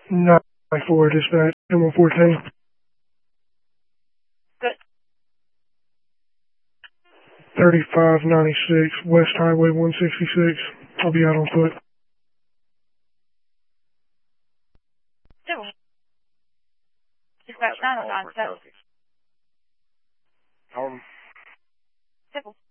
9-4 dispatch, M114. Good. 3596 West Highway 166. I'll be out on foot. Civil. Dispatch 909 7. Civil.